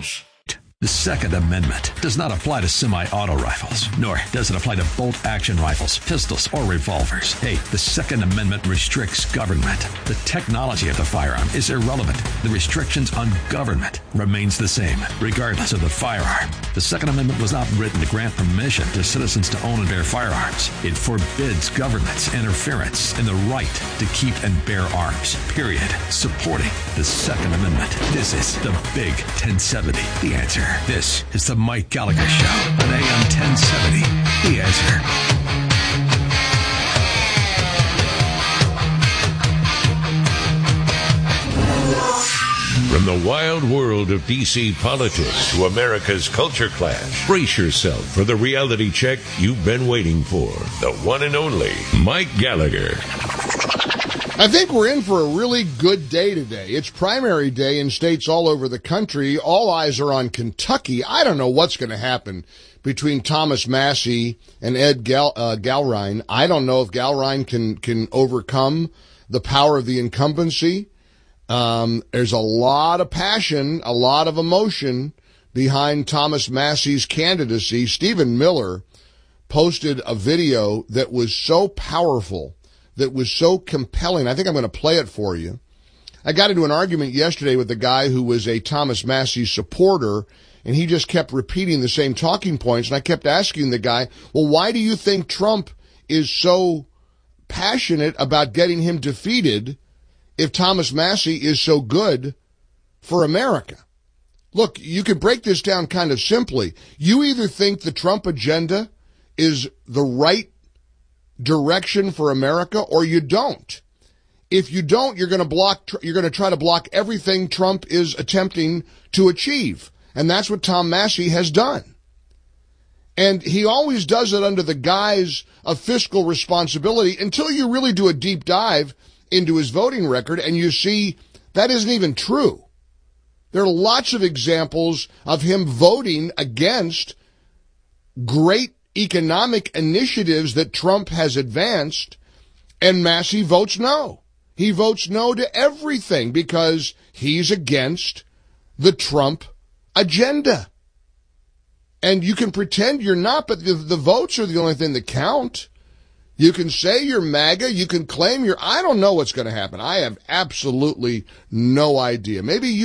News. The Second Amendment does not apply to semi-auto rifles, nor does it apply to bolt-action rifles, pistols, or revolvers. Hey, the Second Amendment restricts government. The technology of the firearm is irrelevant. The restrictions on government remains the same, regardless of the firearm. The Second Amendment was not written to grant permission to citizens to own and bear firearms. It forbids government's interference in the right to keep and bear arms, period. Supporting the Second Amendment. This is the Big 1070, The Answer. This is the Mike Gallagher Show on AM 1070, The Answer. From the wild world of D.C. politics to America's culture clash, brace yourself for the reality check you've been waiting for. The one and only Mike Gallagher. I think we're in for a really good day today. It's primary day in states all over the country. All eyes are on Kentucky. I don't know what's going to happen between Thomas Massie and Ed Gallrein. I don't know if Gallrein can overcome the power of the incumbency. There's a lot of passion, a lot of emotion behind Thomas Massie's candidacy. Stephen Miller posted a video that was so powerful, that was so compelling. I think I'm going to play it for you. I got into an argument yesterday with a guy who was a Thomas Massie supporter, and he just kept repeating the same talking points, and I kept asking the guy, well, why do you think Trump is so passionate about getting him defeated if Thomas Massie is so good for America? Look, you can break this down kind of simply. You either think the Trump agenda is the right direction for America, or you don't. If you don't, you're going to try to block everything Trump is attempting to achieve. And that's what Tom Massie has done. And he always does it under the guise of fiscal responsibility until you really do a deep dive into his voting record and you see that isn't even true. There are lots of examples of him voting against great economic initiatives that Trump has advanced, and Massie votes no. He votes no to everything because he's against the Trump agenda. And you can pretend you're not, but the votes are the only thing that count. You can say you're MAGA, you can claim I don't know what's going to happen. I have absolutely no idea. Maybe you